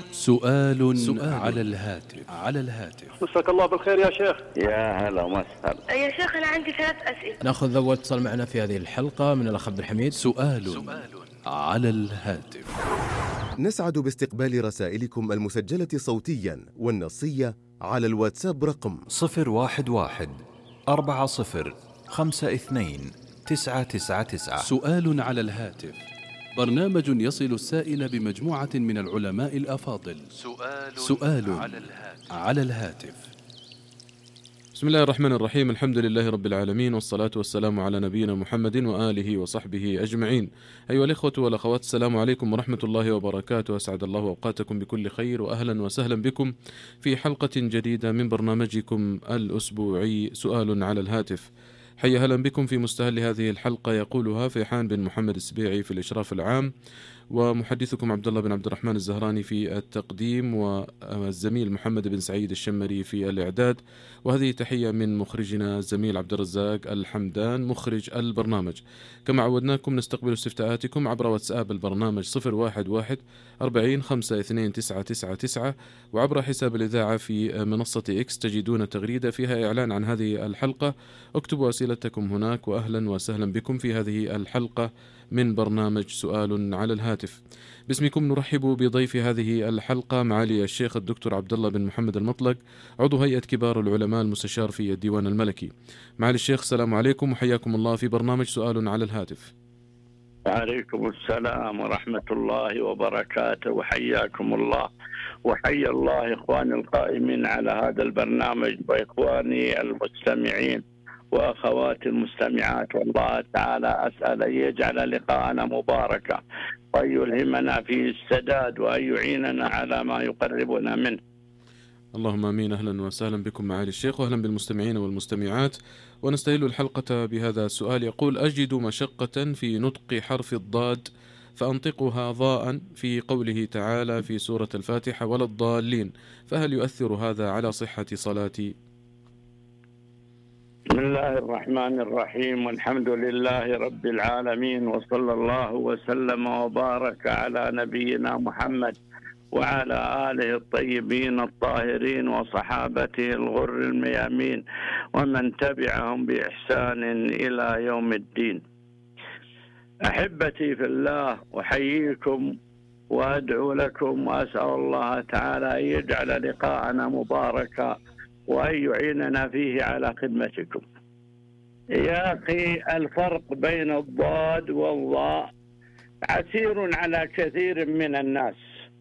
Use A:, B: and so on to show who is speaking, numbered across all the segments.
A: سؤال على الهاتف.
B: مساك الله بالخير يا شيخ.
C: يا هلا ومسهلا
D: يا شيخ أنا عندي 3 أسئلة.
E: نأخذ أول اتصال معنا في هذه الحلقة من الأخ عبد الحميد.
A: سؤال على الهاتف.
F: نسعد باستقبال رسائلكم المسجلة صوتيا والنصية على الواتساب رقم
A: 011-40-52-999. سؤال على الهاتف، برنامج يصل السائل بمجموعة من العلماء الأفاضل. سؤال على الهاتف.
G: بسم الله الرحمن الرحيم، الحمد لله رب العالمين، والصلاة والسلام على نبينا محمد وآله وصحبه أجمعين. أيها الإخوة والأخوات، السلام عليكم ورحمة الله وبركاته. أسعد الله أوقاتكم بكل خير، وأهلا وسهلا بكم في حلقة جديدة من برنامجكم الأسبوعي سؤال على الهاتف. حيا هلا بكم في مستهل هذه الحلقة، يقولها فيحان بن محمد السبيعي في الإشراف العام، ومحدثكم عبد الله بن عبد الرحمن الزهراني في التقديم، والزميل محمد بن سعيد الشمري في الإعداد. وهذه تحية من مخرجنا الزميل عبد الرزاق الحمدان مخرج البرنامج. كما عودناكم نستقبل استفتاءاتكم عبر واتساب البرنامج 011-40-52-999، وعبر حساب الإذاعة في منصة إكس تجدون تغريدة فيها إعلان عن هذه الحلقة. اكتبوا أسئلتكم هناك، وأهلا وسهلا بكم في هذه الحلقة من برنامج سؤال على الهاتف. باسمكم نرحب بضيف هذه الحلقة معالي الشيخ الدكتور عبد الله بن محمد المطلق، عضو هيئة كبار العلماء المستشار في الديوان الملكي. معالي الشيخ السلام عليكم وحياكم الله في برنامج سؤال على الهاتف.
C: وعليكم السلام ورحمة الله وبركاته، وحياكم الله، وحيا الله إخواني القائمين على هذا البرنامج، وإخواني المستمعين وأخواتي المستمعات. والله تعالى أسأل أن يجعل لقاءنا مباركا، وأن يلهمنا فيه السداد، وأن يعيننا على ما يقربنا منه.
G: اللهم آمين. أهلا وسهلا بكم معالي الشيخ، وأهلا بالمستمعين والمستمعات. ونستهل الحلقة بهذا السؤال، يقول: أجد مشقة في نطق حرف الضاد فأنطقها ضاء في قوله تعالى في سورة الفاتحة ولا الضالين، فهل يؤثر هذا على صحة صلاتي؟
C: بسم الله الرحمن الرحيم، والحمد لله رب العالمين، وصلى الله وسلم وبارك على نبينا محمد وعلى آله الطيبين الطاهرين وصحابته الغر الميامين ومن تبعهم بإحسان إلى يوم الدين. أحبتي في الله، أحييكم وأدعو لكم، وأسأل الله تعالى أن يجعل لقاءنا مباركا، وأن يعيننا فيه على خدمتكم. يا أخي، الفرق بين الضاد والضاء عسير على كثير من الناس،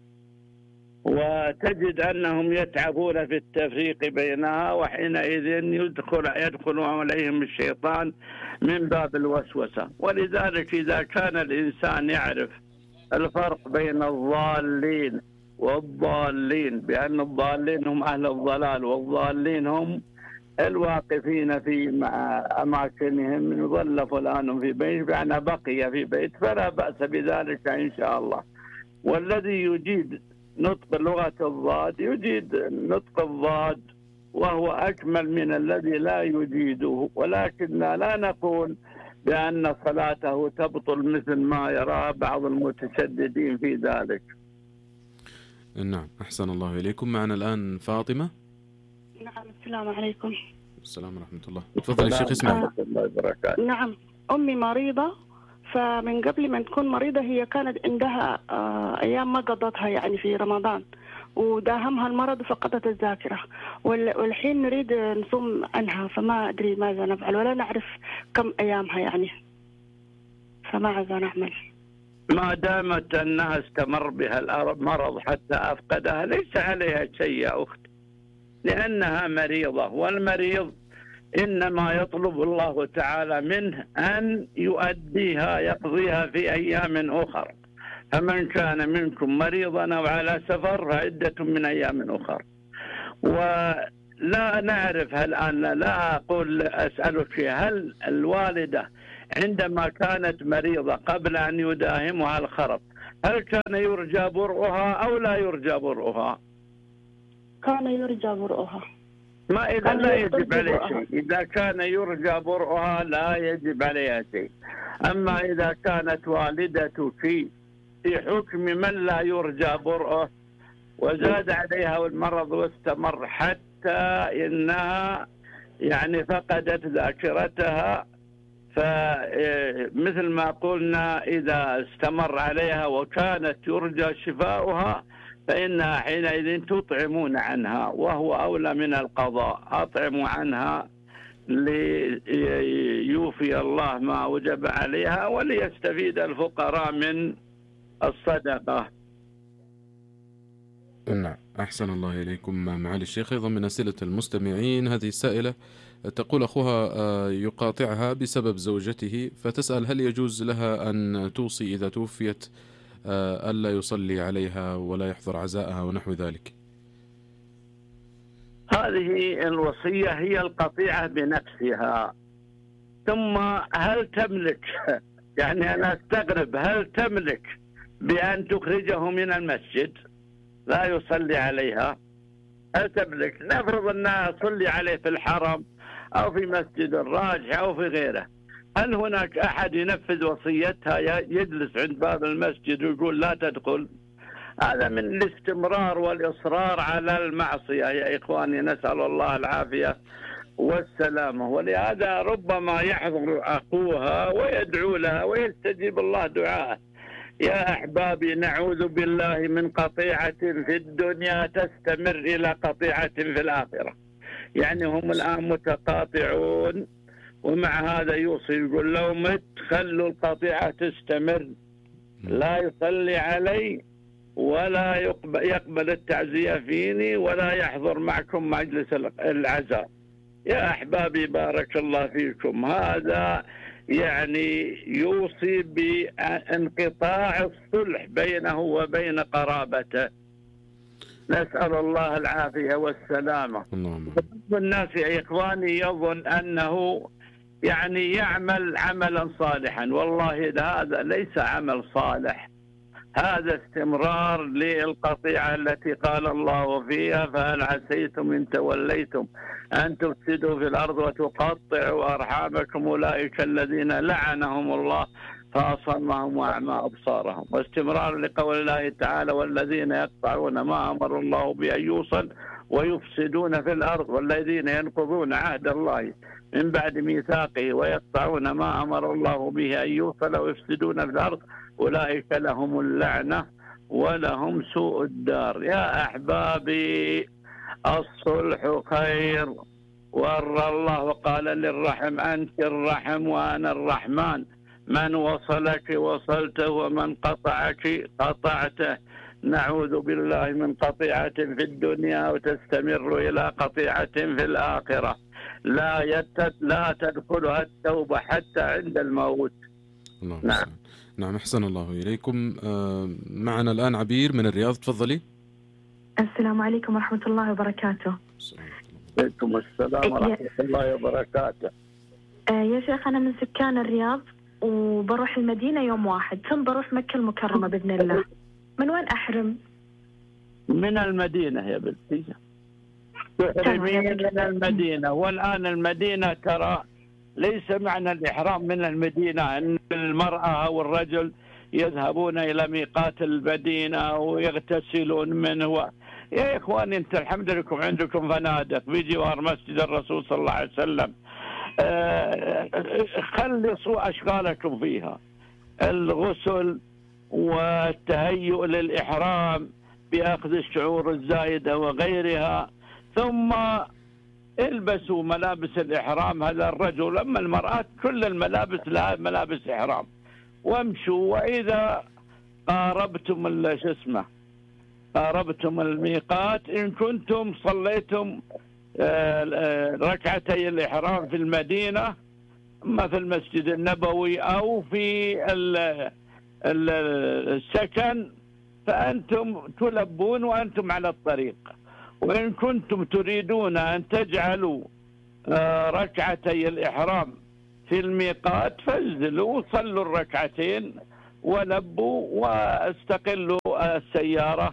C: وتجد أنهم يتعبون في التفريق بينها، وحينئذ يدخل عليهم الشيطان من باب الوسوسة. ولذلك إذا كان الإنسان يعرف الفرق بين الضالين والضالين، بأن الضالين هم أهل الضلال، والضالين هم الواقفين في أماكنهم، ظل فلان في بيت بأن بقي في بيت، فلا بأس بذلك إن شاء الله. والذي يجيد نطق لغة الضاد يجيد نطق الضاد، وهو أكمل من الذي لا يجيده، ولكن لا نقول بأن صلاته تبطل مثل ما يرى بعض المتشددين في ذلك.
G: نعم، أحسن الله إليكم. معنا الآن فاطمة.
D: نعم، السلام عليكم.
G: السلام ورحمة الله. تفضل الشيخ اسمعي.
D: نعم، أمي مريضة، فمن قبل ما تكون مريضة هي كانت عندها أيام ما قضتها يعني في رمضان، وداهمها المرض وفقدت الذاكرة، والحين نريد نصوم عنها، فما أدري ماذا نفعل، ولا نعرف كم أيامها يعني، فماذا نعمل؟
C: ما دامت أنها استمر بها المرض حتى أفقدها ليس عليها شيء يا أخت، لأنها مريضة، والمريض إنما يطلب الله تعالى منه أن يؤديها، يقضيها في أيام أخرى. فمن كان منكم مريضا أو على سفر فعدة من أيام أخرى. ولا نعرف، هل أنا لا أقول أسألك، هل الوالدة عندما كانت مريضة قبل أن يداهمها الخرف هل كان يرجى برؤها أو لا يرجى برؤها؟
D: كان يرجى برؤها.
C: ما إذا لا يجب عليه شيء، إذا كان يرجى برؤها لا يجب عليها شيء. أما إذا كانت والدتك في حكم من لا يرجى برؤه وزاد عليها المرض واستمر حتى إنها يعني فقدت ذاكرتها. فمثل ما قلنا إذا استمر عليها وكانت يرجى شفاؤها فإنها حينئذ تطعمون عنها، وهو أولى من القضاء. أطعموا عنها ليوفي الله ما وجب عليها وليستفيد الفقراء من الصدقة.
G: نعم، أحسن الله إليكم معالي الشيخ. أيضا من أسئلة المستمعين هذه السائلة تقول أخوها يقاطعها بسبب زوجته، فتسأل هل يجوز لها أن توصي إذا توفيت ألا يصلي عليها ولا يحضر عزاءها ونحو ذلك؟
C: هذه الوصية هي القطيعة بنفسها. ثم هل تملك يعني أنا أستغرب، هل تملك بأن تخرجه من المسجد لا يصلي عليها؟ هل تملك؟ نفرض أنها تصلي عليه في الحرم أو في مسجد الراجح أو في غيره، هل هناك أحد ينفذ وصيتها يجلس عند باب المسجد ويقول لا تدخل؟ هذا من الاستمرار والإصرار على المعصية يا إخواني، نسأل الله العافية والسلامة. ولهذا ربما يحضر أخوها ويدعو لها ويستجيب الله دعاءه. يا أحبابي، نعوذ بالله من قطيعة في الدنيا تستمر إلى قطيعة في الآخرة. يعني هم الآن متقاطعون، ومع هذا يوصي يقول لو مت خلوا القطيعة تستمر، لا يصلي علي ولا يقبل التعزية فيني ولا يحضر معكم مجلس العزاء. يا أحبابي بارك الله فيكم، هذا يعني يوصي بانقطاع الصلح بينه وبين قرابته. نسأل الله العافية والسلامة. الناس يا إخواني يظن أنه يعني يعمل عملا صالحا، والله هذا ليس عمل صالح، هذا استمرار للقطيعة التي قال الله فيها فهل عسيتم إن توليتم أن تفسدوا في الأرض وتقطعوا أرحامكم أولئك الذين لعنهم الله فأصمهم وأعمى أبصارهم. واستمرار لقول الله تعالى والذين يقطعون ما أمر الله بأن يوصل ويفسدون في الأرض والذين ينقضون عهد الله من بعد ميثاقه ويقطعون ما أمر الله به أن يوصل ويفسدون في الأرض أولئك لهم اللعنة ولهم سوء الدار. يا أحبابي الصلح خير، ورى الله وقال للرحم أنت الرحم وأنا الرحمن، من وصلك وصلته ومن قطعك قطعته. نعوذ بالله من قطيعة في الدنيا وتستمر إلى قطيعة في الآخرة لا تدخلها التوبة حتى عند الموت.
G: نعم أحسن الله إليكم. معنا الآن عبير من الرياض، تفضلي.
B: السلام عليكم ورحمة الله وبركاته.
C: عليكم السلام ورحمة الله وبركاته.
B: يا شيخ أنا من سكان الرياض وبروح المدينة يوم واحد، ثم بروح مكة المكرمة بإذن الله. من وين أحرم؟
C: من المدينة يا بنتي، تحرمين من المدينة. والآن المدينة ترى ليس معنى الإحرام من المدينة أن المرأة أو الرجل يذهبون إلى ميقات المدينة ويغتسلون منه. يا إخواني أنت الحمد لله عندكم فنادق بجوار مسجد الرسول صلى الله عليه وسلم، خلصوا أشغالكم فيها، الغسل والتهيؤ للإحرام بأخذ الشعور الزايدة وغيرها، ثم البسوا ملابس الإحرام. هذا الرجل أما المرأة كل الملابس لها ملابس إحرام، وامشوا. وإذا قاربتم الميقات إن كنتم صليتم ركعتي الإحرام في المدينة أما في المسجد النبوي أو في السكن فأنتم تلبون وأنتم على الطريق. وإن كنتم تريدون أن تجعلوا ركعتي الإحرام في الميقات فانزلوا وصلوا الركعتين ولبوا واستقلوا السيارة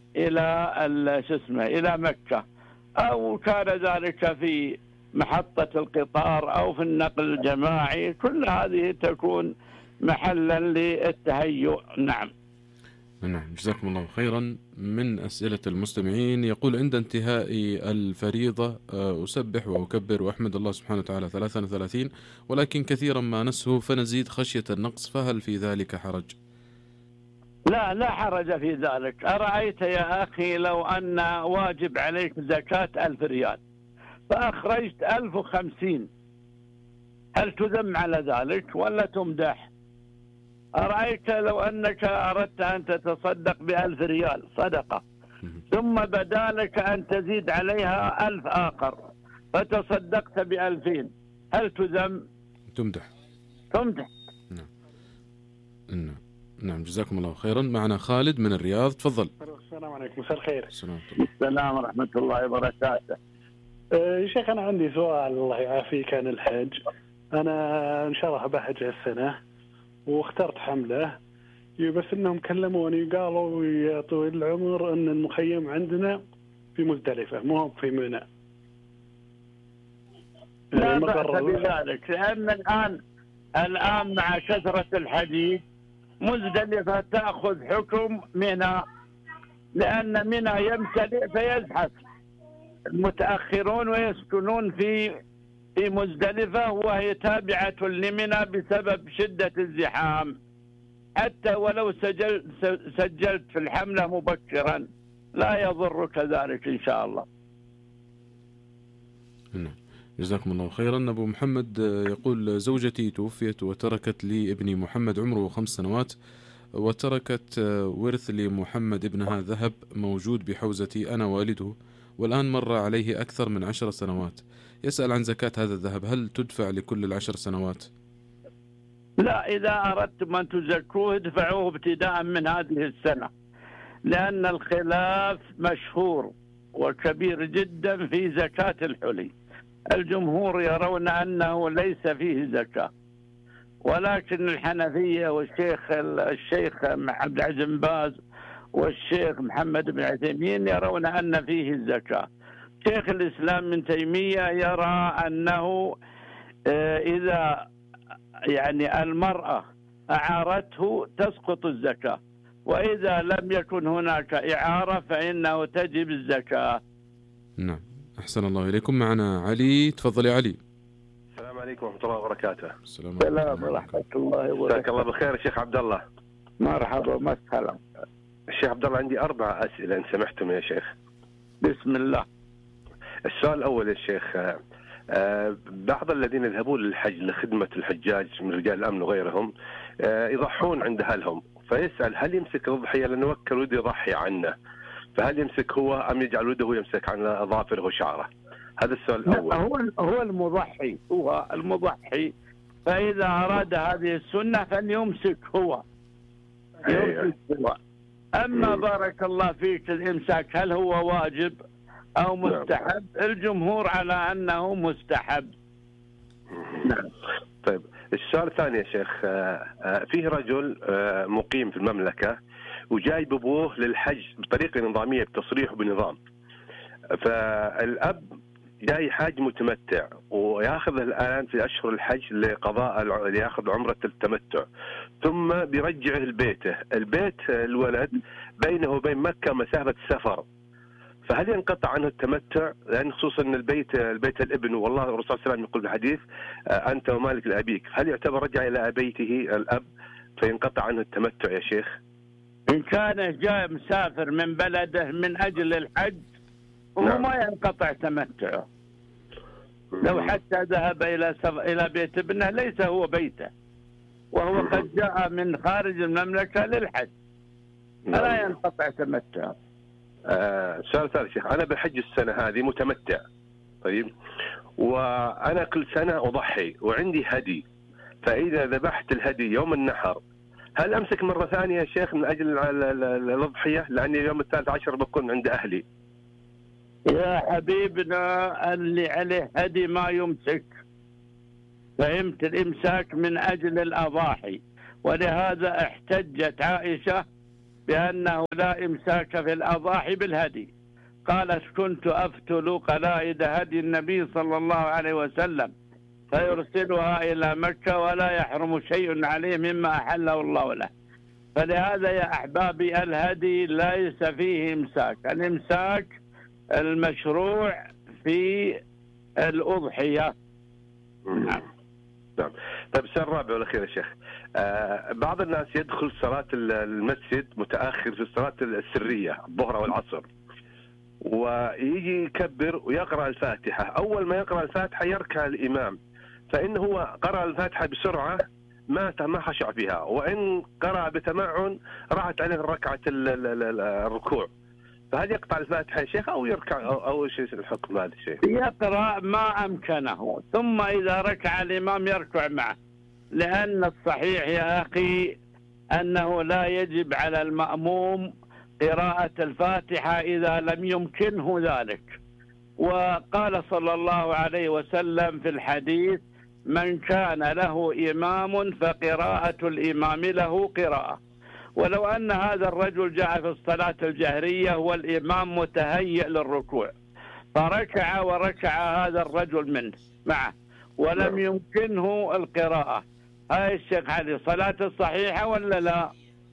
C: إلى مكة، أو كان ذلك في محطة القطار أو في النقل الجماعي. كل هذه تكون محلا للتهيؤ. نعم
G: نعم، جزاكم الله خيرا. من أسئلة المستمعين يقول: عند انتهاء الفريضة أسبح وأكبر وأحمد الله سبحانه وتعالى 33، ولكن كثيرا ما نسه فنزيد خشية النقص، فهل في ذلك حرج؟
C: لا حرج في ذلك. أرأيت يا أخي لو أن واجب عليك زكاة 1000 ريال فأخرجت 1050، هل تذم على ذلك ولا تمدح؟ أرأيت لو أنك أردت أن تتصدق ب1000 ريال صدقة، ثم بدالك أن تزيد عليها 1000 آخر فتصدقت ب2000، هل تذم؟
G: تمدح. نعم، جزاكم الله خيرا. معنا خالد من الرياض، تفضل.
H: السلام عليكم. مساء الخير.
C: السلام ورحمة الله وبركاته.
H: يا شيخ أنا عندي سؤال الله يعافيك عن الحج. أنا إن شاء الله بحج هالسنة واخترت حملة، بس إنهم كلموني قالوا يا طويل العمر إن المخيم عندنا في مزدلفة مو في منى.
C: لا بأس بذلك، لأن الآن مع كثرة الحديث مزدلفة تأخذ حكم منى، لأن منى يمتلئ فيزحف المتأخرون ويسكنون في مزدلفة، وهي تابعة لمنى بسبب شدة الزحام. حتى ولو سجلت في الحملة مبكرا لا يضرك ذلك إن شاء الله.
G: جزاكم الله خيرا. أبو محمد يقول: زوجتي توفيت وتركت لي ابني محمد عمره 5 سنوات، وتركت ورث لمحمد ابنها ذهب موجود بحوزتي أنا والده، والآن مر عليه أكثر من 10 سنوات. يسأل عن زكاة هذا الذهب، هل تدفع لكل 10 سنوات؟
C: لا، إذا أردتم أن تزكوه ادفعوه ابتداء من هذه السنة، لأن الخلاف مشهور وكبير جدا في زكاة الحلي. الجمهور يرون أنه ليس فيه زكاة، ولكن الحنفية والشيخ عبد العزيز بن باز والشيخ محمد بن عثيمين يرون أن فيه الزكاة. شيخ الإسلام ابن تيمية يرى أنه إذا يعني المرأة أعارته تسقط الزكاة، وإذا لم يكن هناك إعارة فإنه تجب الزكاة.
G: نعم، أحسن الله إليكم. معنا علي، تفضل يا علي.
I: السلام عليكم ورحمة الله وبركاته.
C: السلام ورحمة الله وبركاته.
I: جزاك الله بالخير الشيخ عبد الله.
C: مرحبا ومسهلا.
I: الشيخ عبد الله عندي 4 أسئلة إن سمحتم يا شيخ.
C: بسم الله.
I: السؤال الأول يا شيخ، بعض الذين يذهبون للحج لخدمة الحجاج من رجال الأمن وغيرهم يضحون عند أهلهم، فيسأل هل يمسك الضحية لأنه وكل ولده يضحي عنه، فهل يمسك هو أم يجعل ولده يمسك عن أظافره وشعره؟ هذا السؤال الأول.
C: هو المضحي، فإذا أراد هذه السنة فليمسك هو. أما بارك الله فيك الإمساك هل هو واجب أو مستحب؟ الجمهور على أنه مستحب.
I: نعم. طيب السؤال الثاني يا شيخ، فيه رجل مقيم في المملكة وجايب أبوه للحج بطريقة نظامية بتصريح وبنظام، فالأب جاي حاج متمتع وياخذ الآن في أشهر الحج لقضاء ياخذ عمرة التمتع، ثم بيرجعه البيت الولد بينه وبين مكة مسافة سفر، فهل ينقطع عنه التمتع؟ لأن خصوصا أن البيت الابن، والله الرسول صلى الله عليه وسلم يقول بالحديث أنت ومالك لأبيك، هل يعتبر رجع إلى بيته الأب فينقطع عنه التمتع يا شيخ؟
C: إن كان جاء مسافر من بلده من أجل الحج وهو ما ينقطع تمتعه. لو حتى ذهب إلى بيت ابنه ليس هو بيته، وهو قد جاء من خارج المملكة للحج، فلا ينقطع تمتعه.
I: سؤال ثالث شيخ، أنا بحج السنة هذه متمتع، طيب، وأنا كل سنة أضحي وعندي هدي، فإذا ذبحت الهدي يوم النحر هل أمسك مرة ثانية يا شيخ من أجل الأضحية؟ لأني اليوم 13 بكون عند أهلي.
C: يا حبيبنا اللي عليه هدي ما يمسك، فهمت؟ الإمساك من أجل الأضاحي، ولهذا احتجت عائشة بأنه لا إمساك في الأضاحي بالهدي. قالت كنت أفتل قلائد هدي النبي صلى الله عليه وسلم فيرسلها إلى مكة ولا يحرم شيء عليه مما أحله الله له. فلهذا يا أحبابي الهدي ليس فيه إمساك، الإمساك المشروع في الأضحية.
I: نعم. طيب السؤال الرابع والأخير يا شيخ، بعض الناس يدخل صلاة المسجد متأخر في الصلاة السرية الظهر والعصر، ويجي يكبر ويقرأ الفاتحة. أول ما يقرأ الفاتحة يركع الإمام، فإن هو قرأ الفاتحة بسرعة ما خشع فيها، وإن قرأ بتمعن راحت عليه ركعة الركوع، فهل يقطع الفاتحة يا شيخ أو يركع أو شيء الحكم هذا الشيء؟
C: يقرأ ما أمكنه، ثم إذا ركع الإمام يركع معه، لأن الصحيح يا أخي أنه لا يجب على المأموم قراءة الفاتحة إذا لم يمكنه ذلك. وقال صلى الله عليه وسلم في الحديث: من كان له إمام فقراءة الإمام له قراءة. ولو أن هذا الرجل جاء في الصلاة الجهرية والإمام متهيئ للركوع فركع وركع هذا الرجل منه معه ولم يمكنه القراءة، هاي الشيخ علي صلاة صحيحة ولا لا؟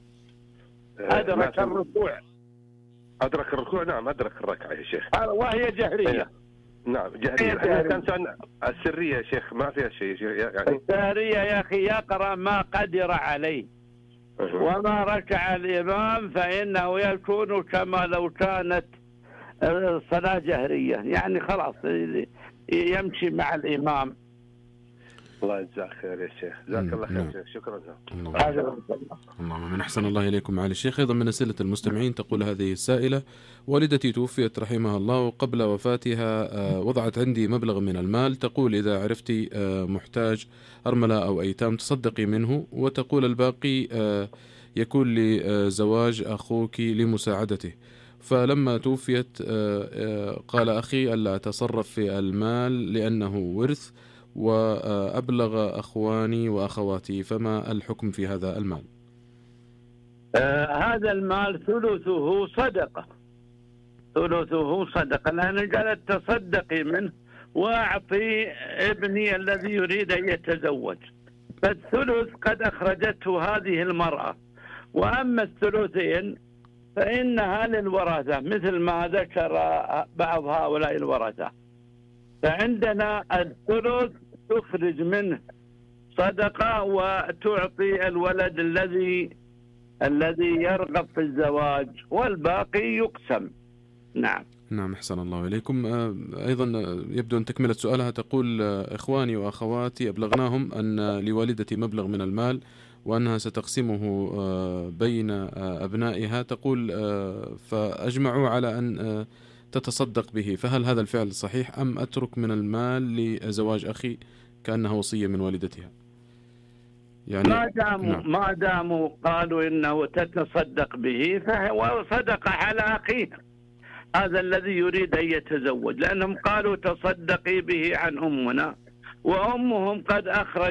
C: أدرك الركوع.
I: أدرك الركوع، نعم أدرك الركعة يا شيخ،
C: وهي جهرية.
I: نعم جهرية. كان سؤال السرية يا شيخ ما فيها شيء يعني.
C: السرية يا أخي يقرأ ما قدر عليه، وما ركع الإمام فإنه يكون كما لو كانت صلاة جهرية، يعني خلاص يمشي مع الإمام.
I: الله يجزاك خير يا شيخ، جزاك الله خير شيخ، شكرا لك.
G: اللهم من أحسن الله إليكم معالي الشيخ. أيضا من أسئلة المستمعين تقول هذه السائلة: والدتي توفيت رحمها الله، وقبل وفاتها وضعت عندي مبلغ من المال، تقول إذا عرفتي محتاج أرملة أو أيتام تصدقي منه، وتقول الباقي يكون لزواج أخوك لمساعدته. فلما توفيت قال أخي ألا أتصرف في المال لأنه ورث، وأبلغ أخواني وأخواتي، فما الحكم في هذا المال؟
C: هذا المال ثلثه صدقة، ثلثه صدقة، لأن قالت تصدقي منه وأعطي ابني الذي يريد أن يتزوج، فالثلث قد أخرجته هذه المرأة، وأما الثلثين فإنها للورثة مثل ما ذكر بعض هؤلاء الورثة. فعندنا الثلث تخرج منه صدقة وتعطي الولد الذي يرغب في الزواج، والباقي يقسم. نعم
G: أحسن الله إليكم. أيضا يبدو أن تكملة سؤالها تقول: إخواني وأخواتي أبلغناهم أن لوالدتي مبلغ من المال وأنها ستقسمه بين أبنائها، تقول فأجمعوا على أن تتصدق به، فهل هذا الفعل صحيح أم أترك من المال لزواج أخي كأنها وصية من والدتها؟
C: يعني ما داموا قالوا إنه تتصدق به فهو صدقة على أخيه هذا الذي يريد أن يتزوج، لأنهم قالوا تصدقي به عن أمنا، وأمهم قد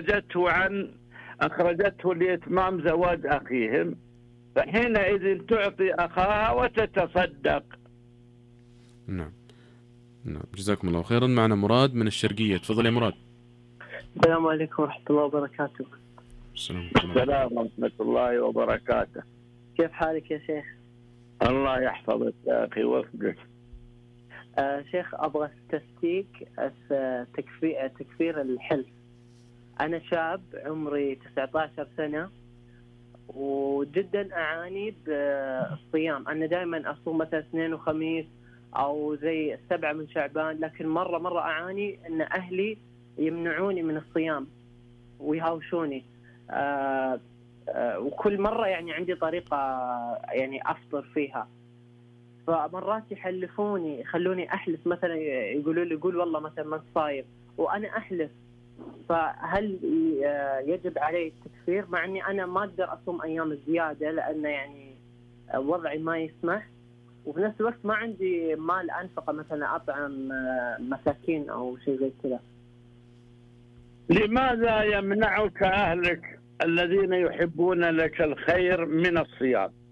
C: أخرجته لإتمام زواج أخيهم، فحينئذ تعطي أخاها وتتصدق.
G: نعم جزاكم الله خيرا. معنا مراد من الشرقية، تفضل يا مراد.
J: السلام عليكم ورحمة الله وبركاته.
C: السلام ورحمة الله وبركاته.
J: كيف حالك يا شيخ؟
C: الله يحفظك يا أخي وفقك.
J: شيخ أبغى تستيك تكفير الحلف. أنا شاب عمري 19 سنة وجدا أعاني بالصيام، أنا دائما أصوم مثلا اثنين وخميس أو زي 7 من شعبان، لكن مرة أعاني أن أهلي يمنعوني من الصيام ويهاوشوني، وكل مرة يعني عندي طريقة يعني أفطر فيها، فمرات يحلفوني يخلوني أحلف، مثلا يقولوا لي قول والله مثلا ما صايم وأنا أحلف، فهل يجب علي التكفير مع أني أنا ما أقدر أصوم أيام زيادة لأن يعني وضعي ما يسمح، وفي نفس الوقت ما عندي مال أنفقه مثلا أطعم مساكين أو شيء زي كذا؟
C: لماذا يمنعك أهلك الذين يحبون لك الخير من الصيام؟